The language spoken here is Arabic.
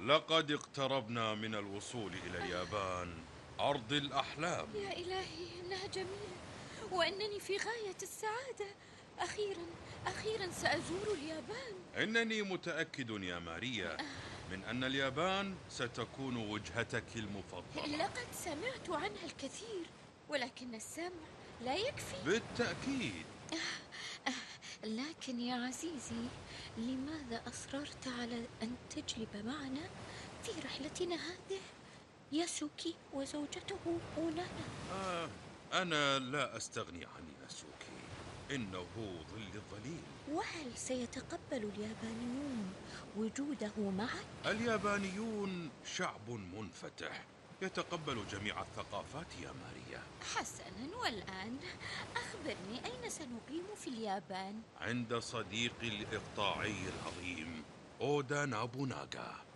لقد اقتربنا من الوصول إلى اليابان، أرض الأحلام. يا إلهي، إنها جميلة وأنني في غاية السعادة. أخيرا أخيرا سأزور اليابان. إنني متأكد يا ماريا من أن اليابان ستكون وجهتك المفضلة. لقد سمعت عنها الكثير، ولكن السمع لا يكفي. بالتأكيد. لكن يا عزيزي، لماذا أصررت على أن تجلب معنا في رحلتنا هذه ياسوكي وزوجته أونانا؟ آه أنا لا أستغني عن ياسوكي، إنه ظل الظليل. وهل سيتقبل اليابانيون وجوده معك؟ اليابانيون شعب منفتح، يتقبل جميع الثقافات يا ماريا. حسنا، والآن أخبرني، أين سنقيم في اليابان؟ عند صديقي الإقطاعي العظيم أودا نابوناغا.